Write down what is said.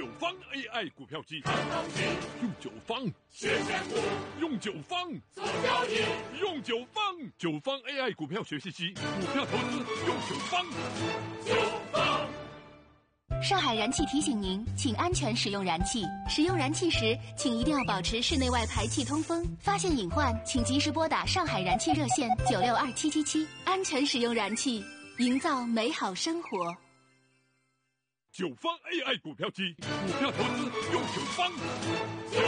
九方 AI 股票机，用九方学选股， 用九方做交易， 用九方AI 股票学习机，股票投资用九方。 上海燃气提醒您，请安全使用燃气。使用燃气时，请一定要保持室内外排气通风。发现隐患，请及时拨打上海燃气热线962777，安全使用燃气，营造美好生活。 九方 AI 股票机，股票投资用九方。